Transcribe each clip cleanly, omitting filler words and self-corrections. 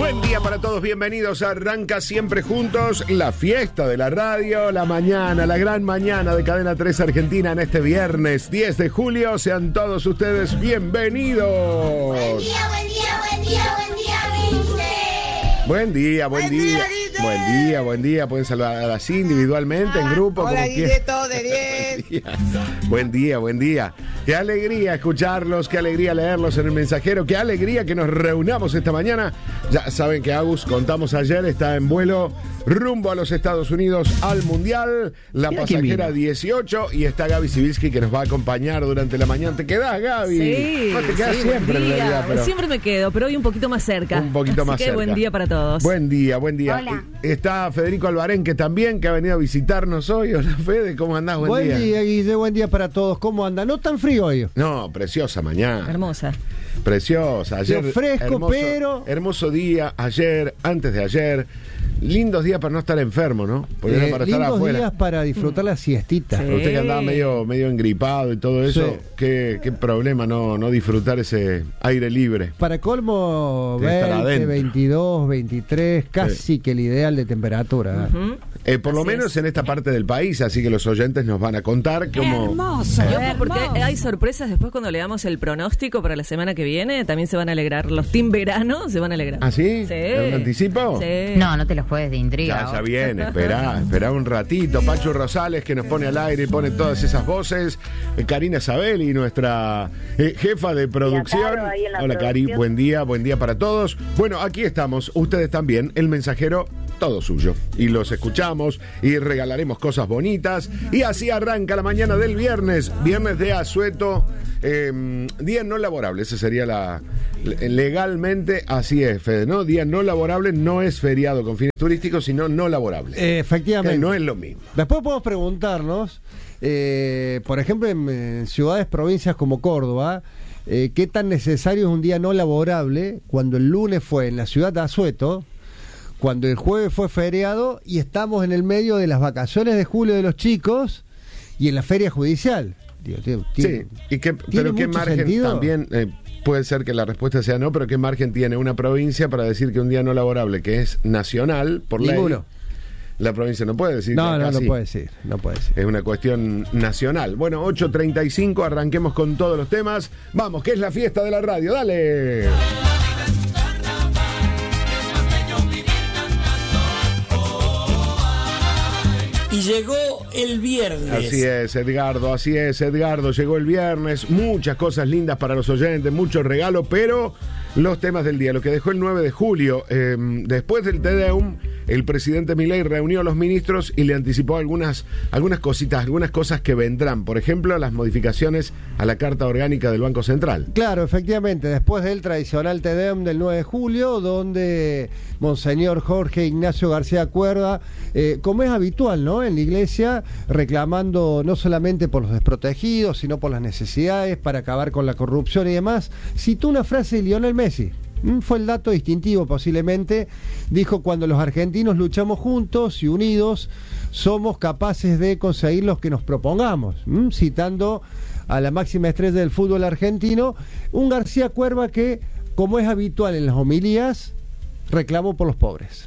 Buen día para todos, bienvenidos. Arranca siempre juntos la fiesta de la radio, la mañana, la gran mañana de Cadena 3 Argentina en este viernes 10 de julio. Sean todos ustedes bienvenidos. Buen día, buen día, buen día, buen día, Guille. Buen día, buen día. Buen día, buen día. Pueden saludar así individualmente, en grupo. Hola, como Guille, todo de 10. Buen día, buen día. Qué alegría escucharlos, qué alegría leerlos en el mensajero, qué alegría que nos reunamos esta mañana. Ya saben que Agus, contamos ayer, está en vuelo rumbo a los Estados Unidos al Mundial. La pasajera 18 y está Gaby Sibilski que nos va a acompañar durante la mañana. ¿Te quedás, Gaby? Sí, no, te quedás siempre en realidad. Pero siempre me quedo, pero hoy un poquito más cerca. Un poquito más cerca. Buen día para todos. Buen día, buen día. Hola. Está Federico Albarén, que también que ha venido a visitarnos hoy. Hola, Fede, ¿cómo andás? Buen día, Guille, buen día para todos. ¿Cómo anda? No tan frío hoy. No, preciosa mañana. Hermosa. Preciosa. Ayer fresco, pero... Hermoso día, ayer, antes de ayer. Lindos días para no estar enfermo, ¿no? Porque era para estar lindos afuera. días para disfrutar la siestita. Sí. Pero usted que andaba medio engripado y todo eso, Sí. qué problema no disfrutar ese aire libre. Para colmo, De estar 20, adentro. 22, 23, casi que el ideal de temperatura. Por lo Así menos es. en esta parte del país, así que los oyentes nos van a contar cómo... Hermoso. Y ojo, porque hay sorpresas después cuando le damos el pronóstico para la semana que viene. También se van a alegrar. Los team verano se van a alegrar. ¿Ah, sí? Sí. ¿Un anticipo? Sí. No te los juegues de intriga. Ya viene, esperá un ratito. Pachu Rosales que nos pone al aire y pone todas esas voces. Karina Sabelli, nuestra jefa de producción. Caro, ahí en la Hola Cari, producción. buen día para todos. Bueno, aquí estamos, ustedes también, el mensajero todo suyo. Y los escuchamos y regalaremos cosas bonitas. Y así arranca la mañana del viernes de asueto. Día no laborable, ese sería legalmente así es, Fede, ¿no? Día no laborable no es feriado con fines turísticos, sino no laborable. Efectivamente. Que no es lo mismo. Después podemos preguntarnos, por ejemplo, en ciudades, provincias como Córdoba, qué tan necesario es un día no laborable cuando el lunes fue en la ciudad de Asueto, cuando el jueves fue feriado y estamos en el medio de las vacaciones de julio de los chicos y en la feria judicial. Digo, Sí, pero qué mucho margen sentido. también, puede ser que la respuesta sea no, pero qué margen tiene una provincia para decir que un día no laborable, que es nacional, por Ninguno. ley, la provincia no puede decir. No casi. puede decir, no puede decir. Es una cuestión nacional. Bueno, 8:35, arranquemos con todos los temas. Vamos, que es la fiesta de la radio, dale. Y llegó el viernes. Así es, Edgardo, llegó el viernes, muchas cosas lindas para los oyentes, mucho regalo, pero los temas del día, lo que dejó el 9 de julio, después del Te Deum, el presidente Milei reunió a los ministros y le anticipó algunas cositas, algunas cosas que vendrán, por ejemplo, las modificaciones a la Carta Orgánica del Banco Central. Claro, efectivamente, después del tradicional Te Deum del 9 de julio, donde Monseñor Jorge Ignacio García Cuerda, como es habitual, ¿no?, en la iglesia, reclamando no solamente por los desprotegidos, sino por las necesidades para acabar con la corrupción y demás, citó una frase de Lionel Messi. Fue el dato distintivo posiblemente. Dijo: cuando los argentinos luchamos juntos y unidos, somos capaces de conseguir lo que nos propongamos. Citando a la máxima estrella del fútbol argentino, un García Cuerva que, como es habitual en las homilías, reclamó por los pobres.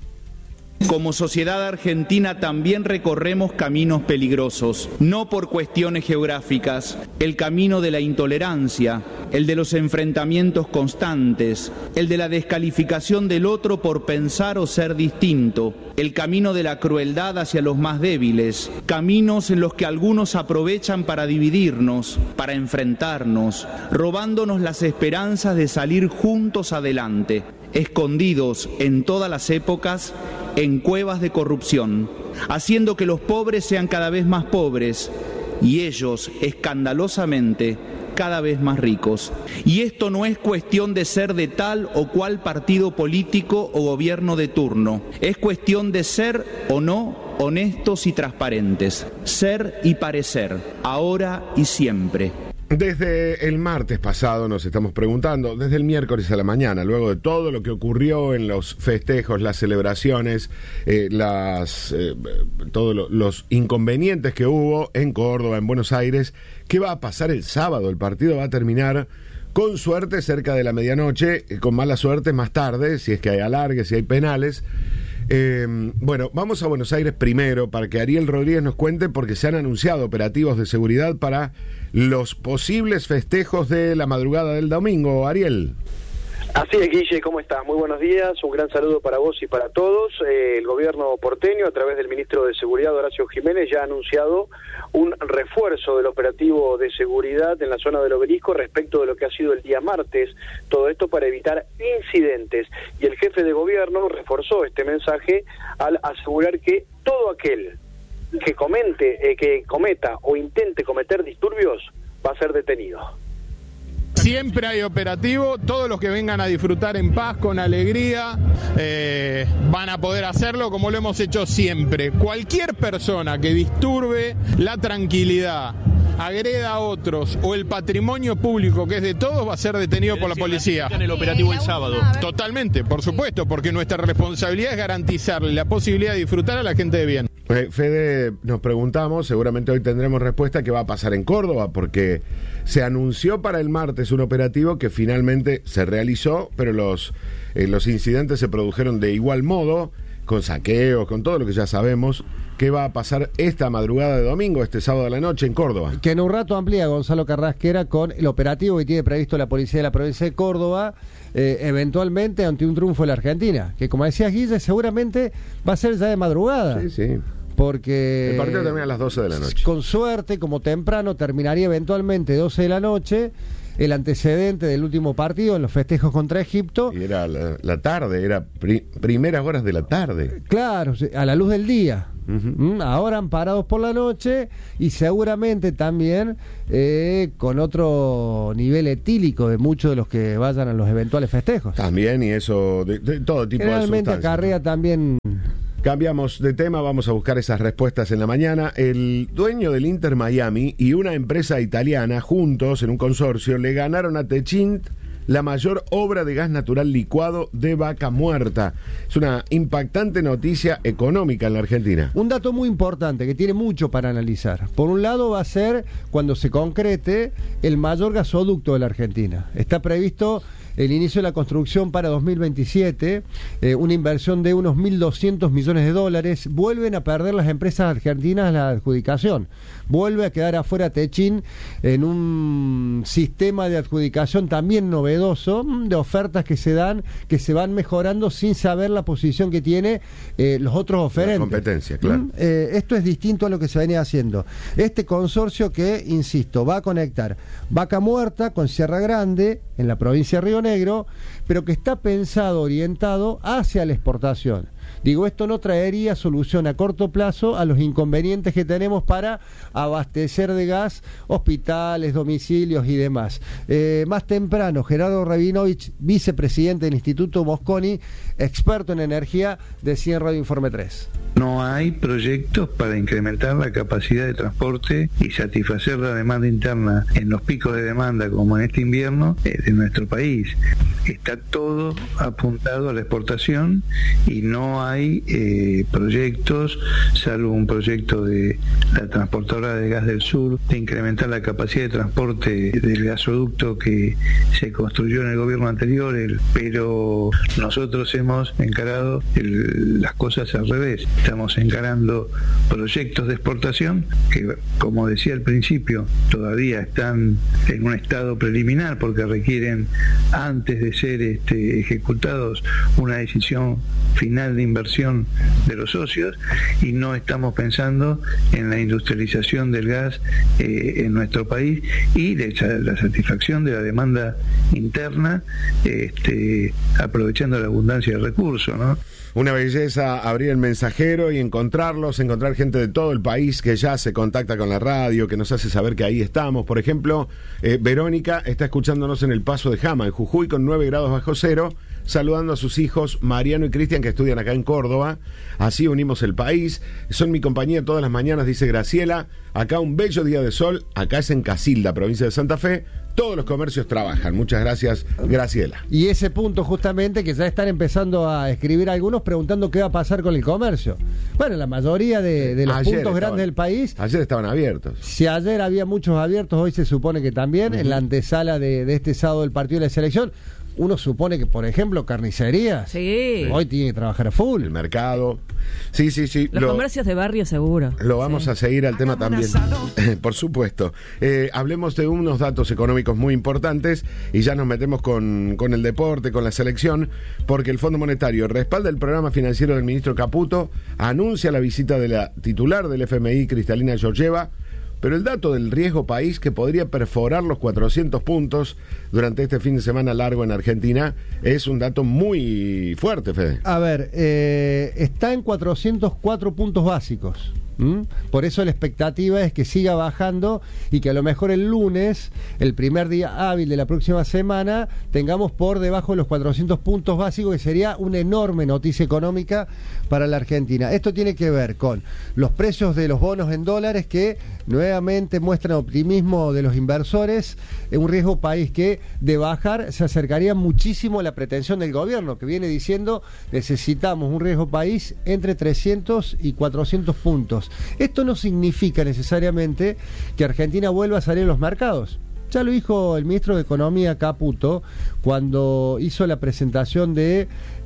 Como sociedad argentina también recorremos caminos peligrosos, no por cuestiones geográficas, el camino de la intolerancia, el de los enfrentamientos constantes, el de la descalificación del otro por pensar o ser distinto, el camino de la crueldad hacia los más débiles, caminos en los que algunos aprovechan para dividirnos, para enfrentarnos, robándonos las esperanzas de salir juntos adelante, escondidos en todas las épocas en cuevas de corrupción, haciendo que los pobres sean cada vez más pobres y ellos, escandalosamente, cada vez más ricos. Y esto no es cuestión de ser de tal o cual partido político o gobierno de turno, es cuestión de ser o no honestos y transparentes, ser y parecer, ahora y siempre. Desde el martes pasado nos estamos preguntando, desde el miércoles a la mañana, luego de todo lo que ocurrió en los festejos, las celebraciones, todos los inconvenientes que hubo en Córdoba, en Buenos Aires, ¿qué va a pasar el sábado? El partido va a terminar con suerte cerca de la medianoche, con mala suerte más tarde, si es que hay alargues, si hay penales. Bueno, vamos a Buenos Aires primero para que Ariel Rodríguez nos cuente, porque se han anunciado operativos de seguridad para los posibles festejos de la madrugada del domingo. Ariel. Así es, Guille, ¿cómo estás? Muy buenos días, un gran saludo para vos y para todos. El gobierno porteño, a través del ministro de Seguridad, Horacio Jiménez, ya ha anunciado un refuerzo del operativo de seguridad en la zona del Obelisco respecto de lo que ha sido el día martes, todo esto para evitar incidentes. Y el jefe de gobierno reforzó este mensaje al asegurar que todo aquel que cometa o intente cometer disturbios va a ser detenido. Siempre hay operativo, todos los que vengan a disfrutar en paz, con alegría, van a poder hacerlo como lo hemos hecho siempre. Cualquier persona que disturbe la tranquilidad, agreda a otros o el patrimonio público que es de todos va a ser detenido por la policía. En el operativo el sábado. Totalmente, por supuesto, porque nuestra responsabilidad es garantizarle la posibilidad de disfrutar a la gente de bien. Fede, nos preguntamos, seguramente hoy tendremos respuesta, qué va a pasar en Córdoba, porque se anunció para el martes un operativo que finalmente se realizó, pero los incidentes se produjeron de igual modo, con saqueos, con todo lo que ya sabemos. ¿Qué va a pasar esta madrugada de domingo, este sábado a la noche en Córdoba? Que en un rato amplía Gonzalo Carrasquera con el operativo que tiene previsto la policía de la provincia de Córdoba, eventualmente ante un triunfo de la Argentina, que como decías, Guille, seguramente va a ser ya de madrugada. Sí, sí. Porque el partido termina a las 12 de la noche. Con suerte, como temprano, terminaría eventualmente 12 de la noche, el antecedente del último partido en los festejos contra Egipto. Y era la tarde, era primeras horas de la tarde. Claro, a la luz del día. Uh-huh. Ahora han parados por la noche y seguramente también con otro nivel etílico de muchos de los que vayan a los eventuales festejos. También, y eso, de todo tipo de sustancias. Realmente acarrea también. Cambiamos de tema, vamos a buscar esas respuestas en la mañana. El dueño del Inter Miami y una empresa italiana, juntos en un consorcio, le ganaron a Techint la mayor obra de gas natural licuado de Vaca Muerta. Es una impactante noticia económica en la Argentina. Un dato muy importante que tiene mucho para analizar. Por un lado va a ser, cuando se concrete, el mayor gasoducto de la Argentina. Está previsto el inicio de la construcción para 2027, una inversión de unos 1.200 millones de dólares. Vuelven a perder las empresas argentinas la adjudicación. Vuelve a quedar afuera Techint en un sistema de adjudicación también novedoso, de ofertas que se dan, que se van mejorando sin saber la posición que tiene los otros oferentes. La competencia, claro. Esto es distinto a lo que se venía haciendo. Este consorcio que, insisto, va a conectar Vaca Muerta con Sierra Grande, en la provincia de Río Negro, pero que está pensado, orientado hacia la exportación. Digo, esto no traería solución a corto plazo a los inconvenientes que tenemos para abastecer de gas hospitales, domicilios y demás. Más temprano, Gerardo Rabinovich, vicepresidente del Instituto Mosconi, experto en energía, decía en Radio Informe 3. No hay proyectos para incrementar la capacidad de transporte y satisfacer la demanda interna en los picos de demanda como en este invierno de nuestro país. Está todo apuntado a la exportación y no hay proyectos, salvo un proyecto de la transportadora de gas del sur, de incrementar la capacidad de transporte del gasoducto que se construyó en el gobierno anterior, pero nosotros hemos encarado las cosas al revés. Estamos encarando proyectos de exportación que, como decía al principio, todavía están en un estado preliminar porque requieren, antes de ser ejecutados, una decisión final de inversión de los socios, y no estamos pensando en la industrialización del gas en nuestro país y de la satisfacción de la demanda interna, aprovechando la abundancia de recursos, ¿no? Una belleza abrir el mensajero y encontrar gente de todo el país que ya se contacta con la radio, que nos hace saber que ahí estamos. Por ejemplo, Verónica está escuchándonos en el Paso de Jama, en Jujuy, con 9 grados bajo cero, saludando a sus hijos Mariano y Cristian, que estudian acá en Córdoba. Así unimos el país. Son mi compañía todas las mañanas, dice Graciela. Acá un bello día de sol, acá es en Casilda, provincia de Santa Fe, todos los comercios trabajan. Muchas gracias, Graciela. Y ese punto justamente que ya están empezando a escribir algunos preguntando qué va a pasar con el comercio. Bueno, la mayoría de los puntos grandes del país. Ayer estaban abiertos. Si ayer había muchos abiertos, hoy se supone que también, en la antesala de este sábado del partido de la selección. Uno supone que, por ejemplo, carnicerías, Sí. hoy tiene que trabajar a full. El mercado. Sí. Los comercios de barrio seguro. Lo vamos a seguir al tema también. Por supuesto. Hablemos de unos datos económicos muy importantes y ya nos metemos con el deporte, con la selección, porque el Fondo Monetario respalda el programa financiero del ministro Caputo, anuncia la visita de la titular del FMI, Cristalina Georgieva, pero el dato del riesgo país que podría perforar los 400 puntos durante este fin de semana largo en Argentina es un dato muy fuerte, Fede. A ver, está en 404 puntos básicos. Por eso la expectativa es que siga bajando y que a lo mejor el lunes, el primer día hábil de la próxima semana, tengamos por debajo de los 400 puntos básicos, que sería una enorme noticia económica para la Argentina. Esto tiene que ver con los precios de los bonos en dólares que nuevamente muestran optimismo de los inversores, un riesgo país que de bajar se acercaría muchísimo a la pretensión del gobierno, que viene diciendo necesitamos un riesgo país entre 300 y 400 puntos. Esto no significa necesariamente que Argentina vuelva a salir a los mercados. Ya lo dijo el ministro de Economía Caputo cuando hizo la presentación de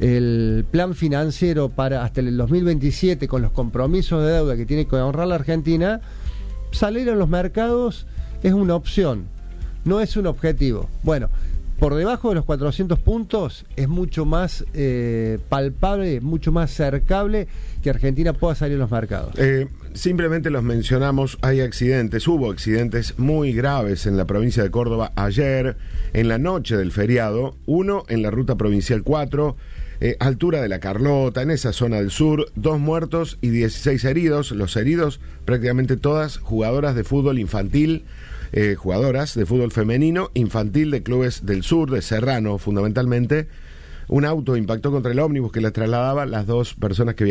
el plan financiero para hasta el 2027 con los compromisos de deuda que tiene que honrar la Argentina. Salir a los mercados es una opción, no es un objetivo. Bueno, por debajo de los 400 puntos es mucho más palpable, mucho más cercable que Argentina pueda salir a los mercados. Simplemente los mencionamos, hubo accidentes muy graves en la provincia de Córdoba ayer, en la noche del feriado, uno en la ruta provincial 4, altura de la Carlota, en esa zona del sur, 2 muertos y 16 heridos, los heridos prácticamente todas jugadoras de fútbol infantil, jugadoras de fútbol femenino, infantil de clubes del sur, de Serrano fundamentalmente. Un auto impactó contra el ómnibus que las trasladaba, las 2 personas que